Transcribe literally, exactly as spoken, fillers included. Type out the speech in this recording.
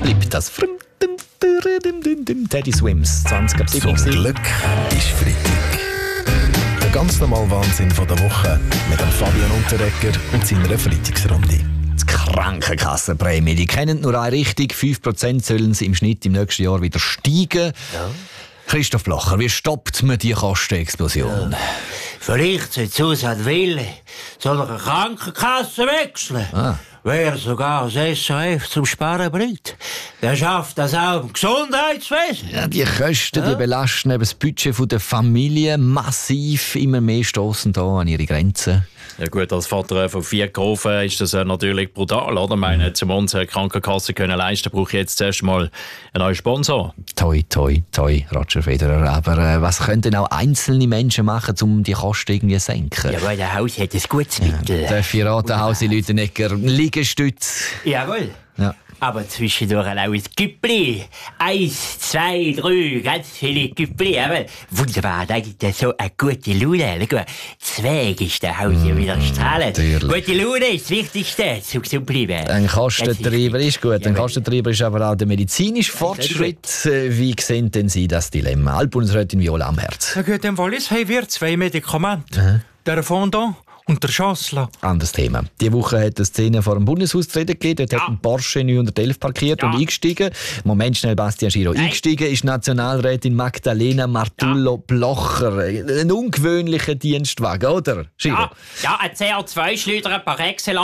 bleibt das. Teddy Swims, zwanzig ab sieben. Zum Glück ist Freitag. Der ganz normale Wahnsinn von der Woche mit dem Fabian Unterreger und seiner Freitagsrunde. Die Krankenkassenprämie, die kennen nur eine Richtung. fünf Prozent sollen sie im Schnitt im nächsten Jahr wieder steigen. Ja. Christoph Blocher, wie stoppt man die Kostenexplosion? Ja. Vielleicht sollte Susanne Wille soll eine Krankenkasse wechseln. Ah. Wer sogar das S R F zum Sparen bringt, der schafft das auch im Gesundheitswesen. Ja, die Kosten ja. die belasten eben das Budget der Familie massiv. Immer mehr stossen da an ihre Grenzen. Ja gut, als Vater von vier Groven ist das natürlich brutal, oder? Ich meine, um unsere Krankenkasse können leisten, brauche ich jetzt zuerst mal einen neuen Sponsor. Toi, toi, toi, Roger Federer. Aber äh, was können denn auch einzelne Menschen machen, um die Kosten irgendwie zu senken? Ja, weil der Haus hat ein gutes Mittel. Ja. Darf ich raten, Hausi Lütenegger, Liegestütz? Jawohl. Ja. Aber zwischendurch auch ein Güppli. Eins, zwei, drei, ganz viele Güppli. Aber wunderbar, da gibt es so eine gute Laune. Zweig ist der Haus hier wieder strahlen. Gute Laune ist das Wichtigste, zu gesund bleiben. Ein Kostentreiber ist gut. Ein Kostentreiber ist aber auch der medizinische Fortschritt. Wie sehen denn Sie das Dilemma? Altbundesrätin Viola Amherz. Ja gut, im Wallis haben wir zwei Medikamente. Mhm. Der Fondant und der Schassler. Anderes Thema. Diese Woche hat es eine Szene vor dem Bundeshaus zu reden gegeben. Dort ja. hat ein Porsche neunhundertelf parkiert ja. und eingestiegen. Moment schnell, Bastian Schiro. Nein. Eingestiegen ist Nationalrätin Magdalena Martullo-Blocher. Ein ungewöhnlicher Dienstwagen, oder? Schiro? Ja, ja, ein C O zwei Schleuder par excellence.